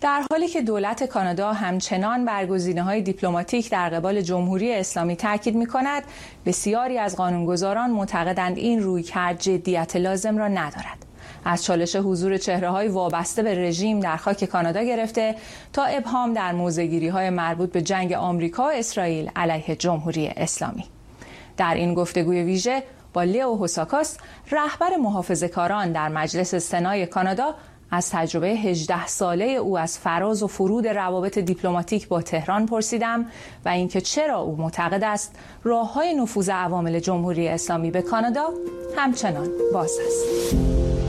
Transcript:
در حالی که دولت کانادا همچنان بر گزینه‌های دیپلماتیک در قبال جمهوری اسلامی تاکید می‌کند، بسیاری از قانونگذاران معتقدند این رویکرد جدیت لازم را ندارد. از چالش حضور چهره‌های وابسته به رژیم در خاک کانادا گرفته تا ابهام در موضع‌گیری‌های مربوط به جنگ آمریکا و اسرائیل علیه جمهوری اسلامی. در این گفتگوی ویژه با لیو هوساکاس، رهبر محافظه‌کاران در مجلس سنای کانادا، از تجربه 18 ساله او از فراز و فرود روابط دیپلماتیک با تهران پرسیدم و اینکه چرا او معتقد است راه‌های نفوذ عوامل جمهوری اسلامی به کانادا همچنان باز است.